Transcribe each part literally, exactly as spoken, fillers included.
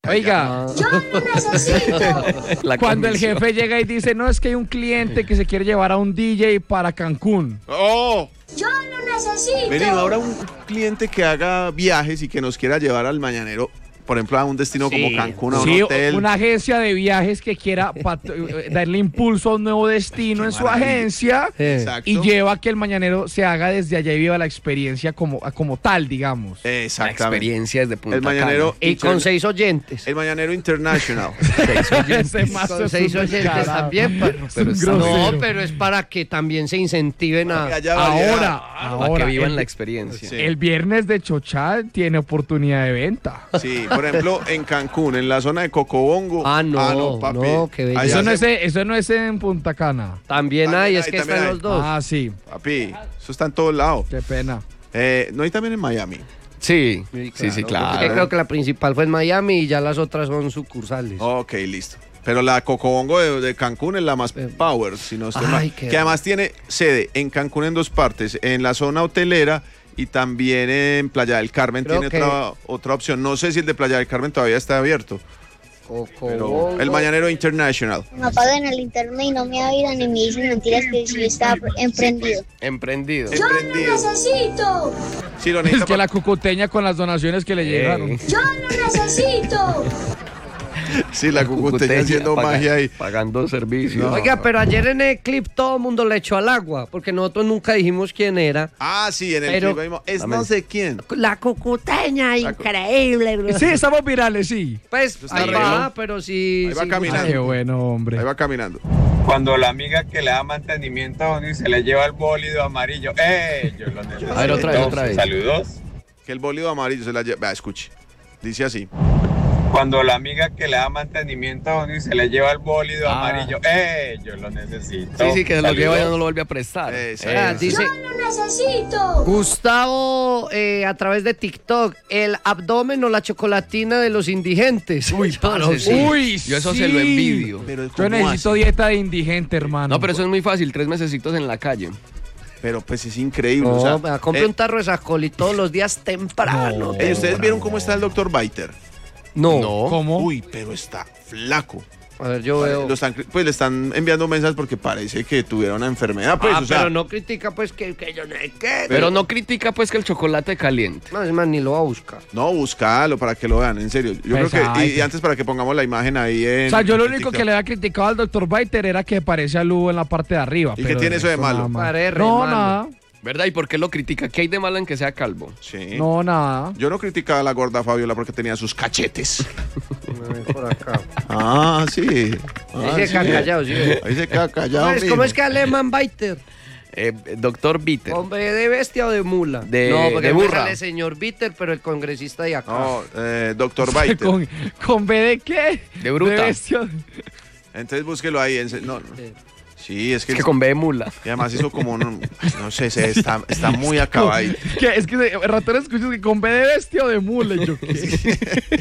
Oiga, yo lo necesito. Cuando el jefe llega y dice, no, es que hay un cliente que se quiere llevar a un D J para Cancún. ¡Oh! Yo lo necesito. Vení, ahora un cliente que haga viajes y que nos quiera llevar al mañanero, por ejemplo, a un destino sí. como Cancún, a un sí, hotel. Una agencia de viajes que quiera darle impulso a un nuevo destino en su agencia. Exacto. Y lleva a que el mañanero se haga desde allá y viva la experiencia como, como tal, digamos. Exactamente. La experiencia desde Punta El mañanero Cana. Y con seis oyentes. El mañanero international. seis oyentes. Con seis oyentes también. Pero, pero está, no, pero es para que también se incentiven a... Ahora, ahora. Para que vivan el, la experiencia. Sí. El viernes de Chochá tiene oportunidad de venta. Sí, por ejemplo, en Cancún, en la zona de Cocobongo. Ah, no, ah, no, papi. No, qué belleza. Eso no, es, eso no es en Punta Cana. También, también hay, es que están hay. los dos. Ah, sí. Papi, eso está en todos lados. Qué pena. Eh, ¿No hay también en Miami? Sí, sí, claro, sí, claro. Yo creo que la principal fue en Miami y ya las otras son sucursales. Ok, listo. Pero la Cocobongo de, de Cancún es la más power, si no estoy mal. Que además tiene sede en Cancún en dos partes, en la zona hotelera y también en Playa del Carmen. Creo tiene que... otra, otra opción. No sé si el de Playa del Carmen todavía está abierto. Pero el Mañanero International. Me apagan el internet y no me avisan ni me dicen mentiras que sí está emprendido. Emprendido. Yo lo necesito. Sí, lo es que la cucuteña con las donaciones que le eh. llegaron. Yo lo necesito. Sí, la cucuteña haciendo paga, magia ahí. Pagando servicios. No. Oiga, pero ayer en el clip todo el mundo le echó al agua, porque nosotros nunca dijimos quién era. Ah, sí, en el pero, clip vimos, es también. No sé quién. La cucuteña, la increíble. Bro. Sí, estamos virales, sí. Pues ahí va, pero sí. Ahí va sí, caminando. Qué bueno, hombre. Ahí va caminando. Cuando la amiga que le da mantenimiento a uno y se le lleva el bólido amarillo. ¡Eh! Yo lo necesito. A ver, otra vez, otra vez. Saludos. Que el bólido amarillo se la lleva. Escuche. Dice así. Cuando la amiga que le da mantenimiento a uno y se le lleva el bólido ah. amarillo, ¡eh! Yo lo necesito. Sí, sí, que se lo lleva y no lo vuelve a prestar. Eh, ah, dice, yo lo necesito. Gustavo, eh, a través de TikTok, el abdomen o la chocolatina de los indigentes. Uy, parce, sí. Uy, yo eso sí. se lo envidio. Pero yo necesito hace? dieta de indigente, hermano. No, pero eso es muy fácil, tres mesecitos en la calle. Pero pues es increíble. No, o sea, me compré eh, un tarro de Sacoli todos los días temprano. No, eh, ¿Ustedes vieron cómo está el doctor Biter? No. no. ¿Cómo? Uy, pero está flaco. A ver, yo veo. Lo están, pues le están enviando mensajes porque parece que tuviera una enfermedad. Pues, ah, o sea, pero no critica, pues, que, que yo no sé qué. Pero no critica, pues, que el chocolate caliente. No, es más, ni lo va a buscar. No, búscalo para que lo vean, en serio. Yo pues creo que, y, y antes para que pongamos la imagen ahí en. O sea, yo lo único TikTok. que le había criticado al doctor Biter era que parece a Lugo en la parte de arriba. ¿Y qué tiene eso de malo? Pare, no, malo. nada. ¿Verdad? ¿Y por qué lo critica? ¿Qué hay de malo en que sea calvo? Sí. No, nada. Yo no criticaba a la gorda Fabiola porque tenía sus cachetes. Por acá. Ah, sí. Ah, ahí se sí. queda callado, sí. Ahí se queda callado. ¿Cómo es, ¿cómo es que Alemán Biter? Eh, doctor Biter. ¿Hombre de bestia o de mula? De, no, porque de burra. sale señor Biter, pero el congresista de acá. No, eh, doctor Biter. ¿Con, ¿Con B de qué? De bruta. De bestia. Entonces búsquelo ahí. En, no, no. Sí. Sí, es que, es que con B de mula. Y además hizo como, no, no sé, se está, está muy acabado. ¿Qué? Es que ratón escuchas que con B de bestia o de mula. Yo, ¿qué?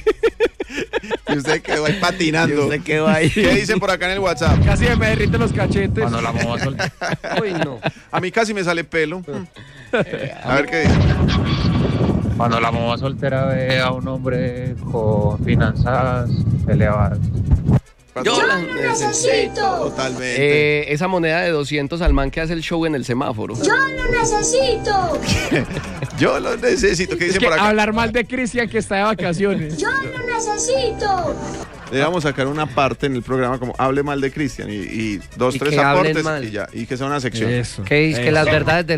Y usted quedó ahí patinando. Y usted quedó ahí. ¿Qué dicen por acá en el WhatsApp? Casi me derriten los cachetes. Cuando la mamá soltera. Uy, no. A mí casi me sale pelo. Eh, a ver qué dice. Cuando la mamá soltera ve a un hombre con finanzas elevadas. Yo Yo la lo necesito. Totalmente. Eh, esa moneda de doscientos al man que hace el show en el semáforo. Yo lo necesito. Yo lo necesito. ¿Qué es dice que por acá? hablar mal de Cristian que está de vacaciones. Yo lo necesito. Debemos sacar una parte en el programa como hable mal de Cristian y, y dos, Y tres que hablen aportes mal. y ya. Y que sea una sección. Eso. Que es que las verdades de